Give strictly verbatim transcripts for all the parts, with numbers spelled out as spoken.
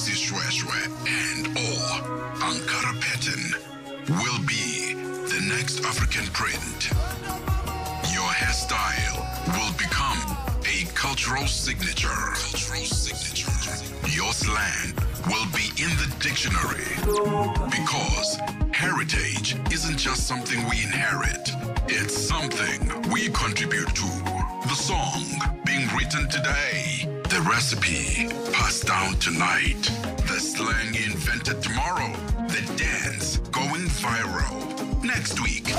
Sishweshwe and or Ankara pattern will be the next African print. Your hairstyle will become a cultural signature. Cultural signature. Your slang will be in the dictionary because heritage isn't just something we inherit. It's something we contribute to. The song being written today, the recipe passed down tonight, the slang invented tomorrow, the dance going viral next week.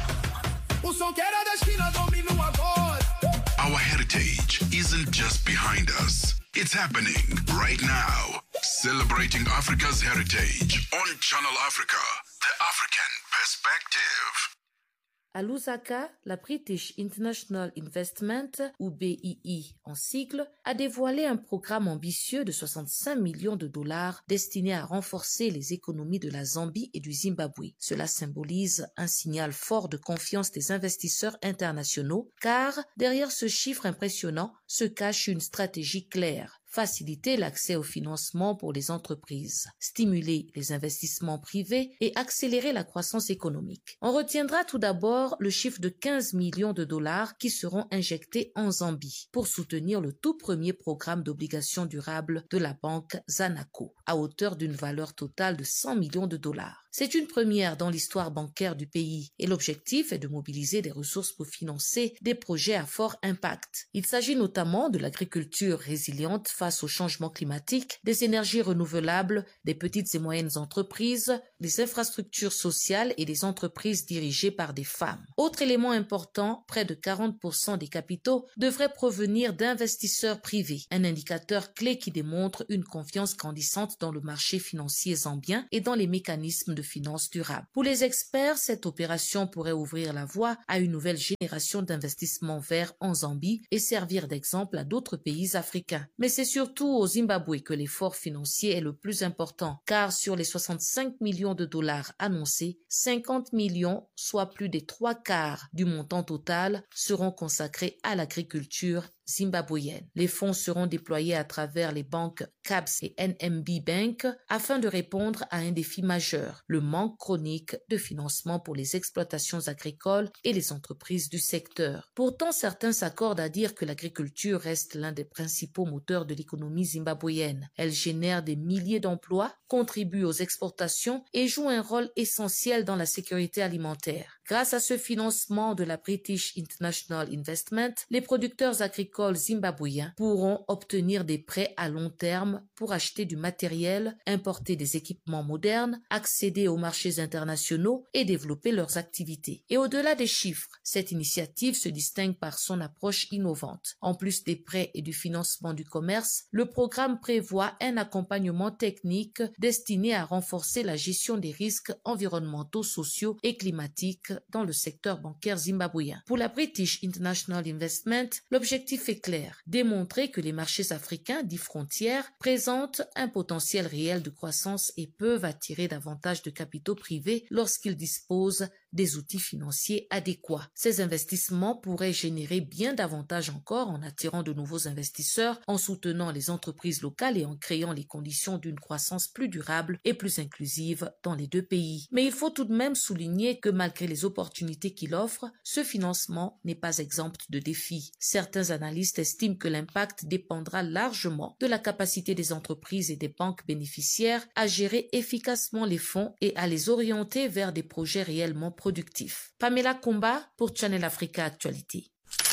Our heritage isn't just behind us, it's happening right now. Celebrating Africa's heritage on Channel Africa, the African perspective. À Lusaka, la British International Investment, ou B I I en sigle, a dévoilé un programme ambitieux de soixante-cinq millions de dollars destiné à renforcer les économies de la Zambie et du Zimbabwe. Cela symbolise un signal fort de confiance des investisseurs internationaux, car derrière ce chiffre impressionnant se cache une stratégie claire. Faciliter l'accès au financement pour les entreprises, stimuler les investissements privés et accélérer la croissance économique. On retiendra tout d'abord le chiffre de quinze millions de dollars qui seront injectés en Zambie pour soutenir le tout premier programme d'obligations durables de la banque Zanaco, à hauteur d'une valeur totale de cent millions de dollars. C'est une première dans l'histoire bancaire du pays et l'objectif est de mobiliser des ressources pour financer des projets à fort impact. Il s'agit notamment de l'agriculture résiliente face au changement climatique, des énergies renouvelables, des petites et moyennes entreprises, des infrastructures sociales et des entreprises dirigées par des femmes. Autre élément important, près de quarante pour cent des capitaux devraient provenir d'investisseurs privés, un indicateur clé qui démontre une confiance grandissante dans le marché financier zambien et dans les mécanismes de finances durables. Pour les experts, cette opération pourrait ouvrir la voie à une nouvelle génération d'investissements verts en Zambie et servir d'exemple à d'autres pays africains. Mais c'est surtout au Zimbabwe que l'effort financier est le plus important, car sur les soixante-cinq millions de dollars annoncés, cinquante millions, soit plus des trois quarts du montant total, seront consacrés à l'agriculture zimbabwéenne. Les fonds seront déployés à travers les banques C A B S et N M B Bank afin de répondre à un défi majeur, le manque chronique de financement pour les exploitations agricoles et les entreprises du secteur. Pourtant, certains s'accordent à dire que l'agriculture reste l'un des principaux moteurs de l'économie zimbabwéenne. Elle génère des milliers d'emplois, contribue aux exportations et joue un rôle essentiel dans la sécurité alimentaire. Grâce à ce financement de la British International Investment, les producteurs agricoles zimbabwéens pourront obtenir des prêts à long terme pour acheter du matériel, importer des équipements modernes, accéder aux marchés internationaux et développer leurs activités. Et au-delà des chiffres, cette initiative se distingue par son approche innovante. En plus des prêts et du financement du commerce, le programme prévoit un accompagnement technique destiné à renforcer la gestion des risques environnementaux, sociaux et climatiques dans le secteur bancaire zimbabwéen. Pour la British International Investment, l'objectif est clair, démontrer que les marchés africains dits frontières présentent un potentiel réel de croissance et peuvent attirer davantage de capitaux privés lorsqu'ils disposent des outils financiers adéquats. Ces investissements pourraient générer bien davantage encore en attirant de nouveaux investisseurs, en soutenant les entreprises locales et en créant les conditions d'une croissance plus durable et plus inclusive dans les deux pays. Mais il faut tout de même souligner que malgré les opportunités qu'il offre, ce financement n'est pas exempt de défis. Certains analystes estiment que l'impact dépendra largement de la capacité des entreprises et des banques bénéficiaires à gérer efficacement les fonds et à les orienter vers des projets réellement productifs. Pamela Kumba pour Channel Africa Actualité.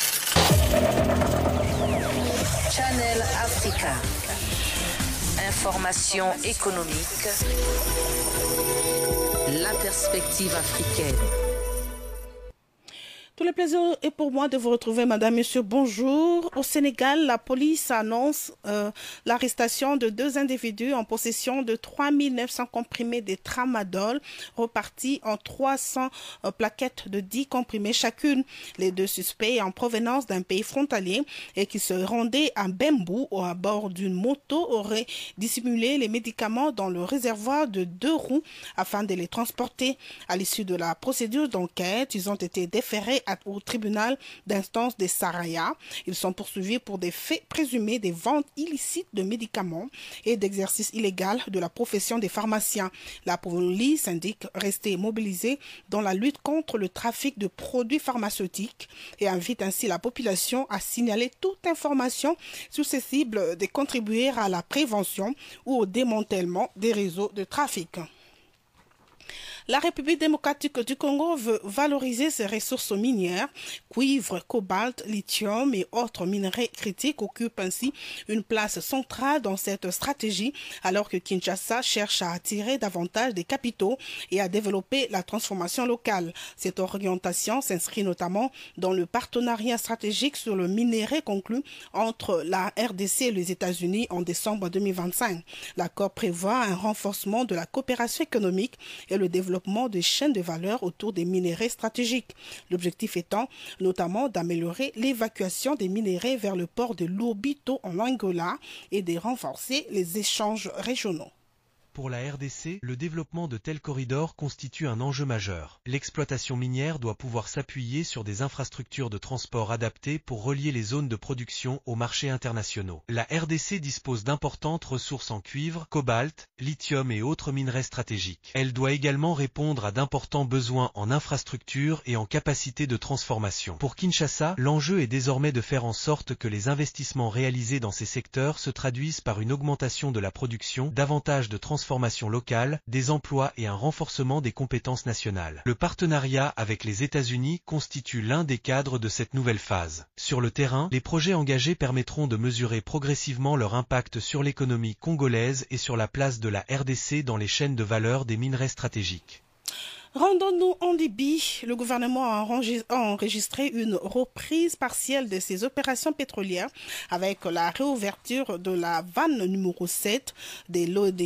Channel Africa. Information économique. La perspective africaine. Tout le plaisir est pour moi de vous retrouver, madame, monsieur, bonjour. Au Sénégal, la police annonce euh, l'arrestation de deux individus en possession de trois mille neuf cents comprimés de tramadol repartis en trois cents euh, plaquettes de dix comprimés chacune. Les deux suspects en provenance d'un pays frontalier et qui se rendaient à Bembou ou à bord d'une moto auraient dissimulé les médicaments dans le réservoir de deux roues afin de les transporter. À l'issue de la procédure d'enquête, ils ont été déférés au tribunal d'instance de Saraya. Ils sont poursuivis pour des faits présumés des ventes illicites de médicaments et d'exercice illégal de la profession des pharmaciens. La police indique rester mobilisée dans la lutte contre le trafic de produits pharmaceutiques et invite ainsi la population à signaler toute information susceptible de contribuer à la prévention ou au démantèlement des réseaux de trafic. La République démocratique du Congo veut valoriser ses ressources minières. Cuivre, cobalt, lithium et autres minerais critiques occupent ainsi une place centrale dans cette stratégie, alors que Kinshasa cherche à attirer davantage des capitaux et à développer la transformation locale. Cette orientation s'inscrit notamment dans le partenariat stratégique sur le minerai conclu entre la R D C et les États-Unis en décembre deux mille vingt-cinq. L'accord prévoit un renforcement de la coopération économique et le développement des chaînes de valeur autour des minéraux stratégiques. L'objectif étant notamment d'améliorer l'évacuation des minéraux vers le port de Lobito en Angola et de renforcer les échanges régionaux. Pour la R D C, le développement de tels corridors constitue un enjeu majeur. L'exploitation minière doit pouvoir s'appuyer sur des infrastructures de transport adaptées pour relier les zones de production aux marchés internationaux. La R D C dispose d'importantes ressources en cuivre, cobalt, lithium et autres minerais stratégiques. Elle doit également répondre à d'importants besoins en infrastructures et en capacité de transformation. Pour Kinshasa, l'enjeu est désormais de faire en sorte que les investissements réalisés dans ces secteurs se traduisent par une augmentation de la production, davantage de transformation transformation locale, des emplois et un renforcement des compétences nationales. Le partenariat avec les États-Unis constitue l'un des cadres de cette nouvelle phase. Sur le terrain, les projets engagés permettront de mesurer progressivement leur impact sur l'économie congolaise et sur la place de la R D C dans les chaînes de valeur des minerais stratégiques. Rendons-nous en Libye. Le gouvernement a enregistré une reprise partielle de ses opérations pétrolières avec la réouverture de la vanne numéro sept de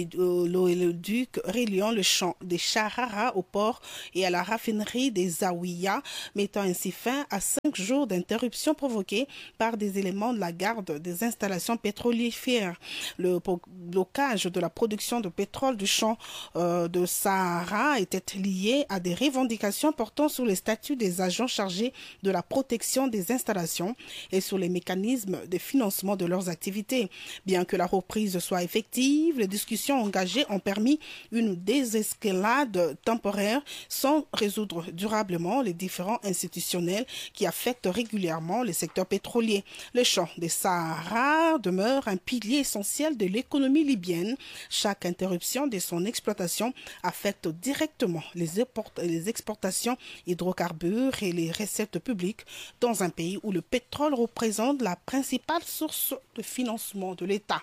l'oléoduc reliant le champ des Charara au port et à la raffinerie des Zawiya, mettant ainsi fin à cinq jours d'interruption provoquée par des éléments de la garde des installations pétrolifères. Le blocage de la production de pétrole du champ euh, de Sahara était lié à des revendications portant sur les statuts des agents chargés de la protection des installations et sur les mécanismes de financement de leurs activités. Bien que la reprise soit effective, les discussions engagées ont permis une désescalade temporaire sans résoudre durablement les différends institutionnels qui affectent régulièrement les secteurs pétroliers. Le champ des Sahara demeure un pilier essentiel de l'économie libyenne. Chaque interruption de son exploitation affecte directement les les exportations hydrocarbures et les recettes publiques dans un pays où le pétrole représente la principale source de financement de l'État.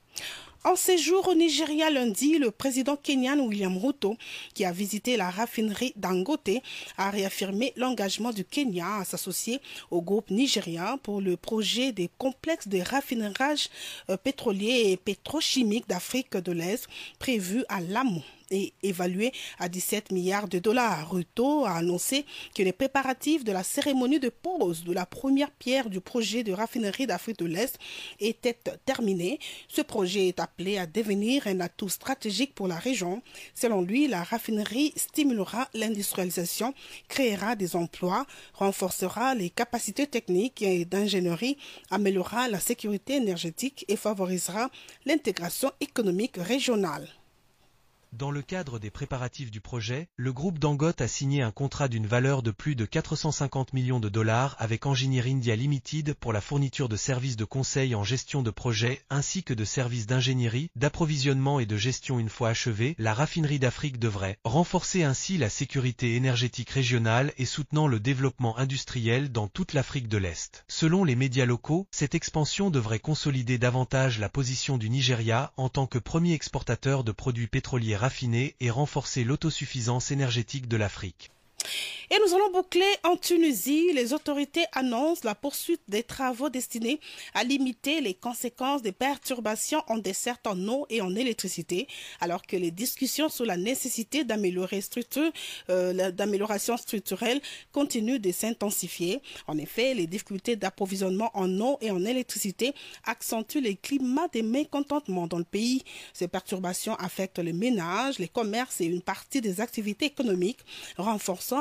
En séjour au Nigeria lundi, le président kenyan William Ruto, qui a visité la raffinerie Dangote, a réaffirmé l'engagement du Kenya à s'associer au groupe nigérien pour le projet des complexes de raffinage pétrolier et pétrochimique d'Afrique de l'Est prévu à Lamu et évalué à dix-sept milliards de dollars. Ruto a annoncé que les préparatifs de la cérémonie de pose de la première pierre du projet de raffinerie d'Afrique de l'Est étaient terminés. Ce projet est appelé à devenir un atout stratégique pour la région. Selon lui, la raffinerie stimulera l'industrialisation, créera des emplois, renforcera les capacités techniques et d'ingénierie, améliorera la sécurité énergétique et favorisera l'intégration économique régionale. Dans le cadre des préparatifs du projet, le groupe Dangote a signé un contrat d'une valeur de plus de quatre cent cinquante millions de dollars avec Engineer India Limited pour la fourniture de services de conseil en gestion de projet ainsi que de services d'ingénierie, d'approvisionnement et de gestion. Une fois achevée, la raffinerie d'Afrique devrait renforcer ainsi la sécurité énergétique régionale et soutenant le développement industriel dans toute l'Afrique de l'Est. Selon les médias locaux, cette expansion devrait consolider davantage la position du Nigeria en tant que premier exportateur de produits pétroliers raffinés et renforcer l'autosuffisance énergétique de l'Afrique. Et nous allons boucler en Tunisie. Les autorités annoncent la poursuite des travaux destinés à limiter les conséquences des perturbations en desserte en eau et en électricité, alors que les discussions sur la nécessité d'améliorer structure, euh, d'amélioration structurelle continuent de s'intensifier. En effet, les difficultés d'approvisionnement en eau et en électricité accentuent les climats de mécontentement dans le pays. Ces perturbations affectent les ménages, les commerces et une partie des activités économiques, renforçant un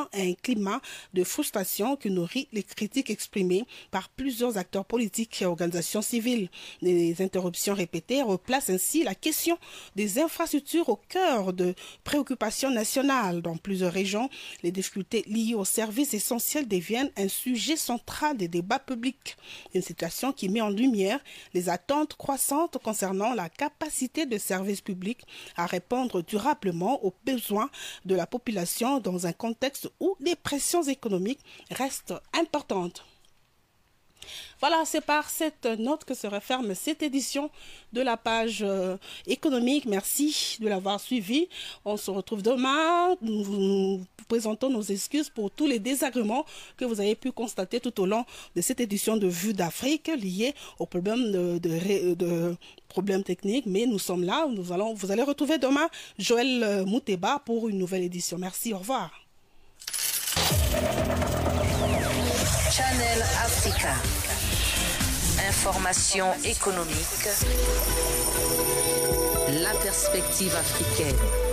climat de frustration qui nourrit les critiques exprimées par plusieurs acteurs politiques et organisations civiles. Les interruptions répétées replacent ainsi la question des infrastructures au cœur de préoccupations nationales. Dans plusieurs régions, les difficultés liées aux services essentiels deviennent un sujet central des débats publics. Une situation qui met en lumière les attentes croissantes concernant la capacité de services publics à répondre durablement aux besoins de la population dans un contexte où les pressions économiques restent importantes. Voilà, c'est par cette note que se referme cette édition de la page euh, économique. Merci de l'avoir suivi. On se retrouve demain. Nous vous présentons nos excuses pour tous les désagréments que vous avez pu constater tout au long de cette édition de Vue d'Afrique liée aux problèmes de, de, de problèmes techniques. Mais nous sommes là. Nous allons, vous allez retrouver demain Joël Mouteba pour une nouvelle édition. Merci, au revoir. Channel Africa. Information économique. La perspective africaine.